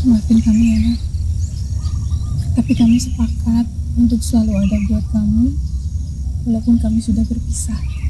Maafin kami ya, Nak. Tapi kami sepakat untuk selalu ada buat kamu, walaupun kami sudah berpisah.